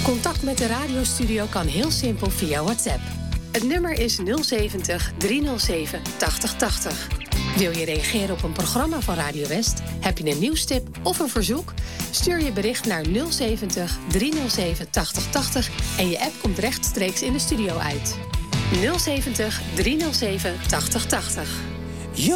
Contact met de radiostudio kan heel simpel via WhatsApp. Het nummer is 070 307 8080. Wil je reageren op een programma van Radio West? Heb je een nieuwstip of een verzoek? Stuur je bericht naar 070 307 8080 en je app komt rechtstreeks in de studio uit. 070 307 8080.